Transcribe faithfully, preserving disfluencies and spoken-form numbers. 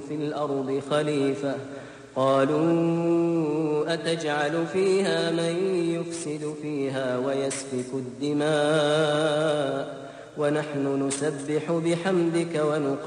في الأرض خليفة قالوا أتجعل فيها من يفسد فيها ويسفك الدماء ونحن نسبح بحمدك ونقدس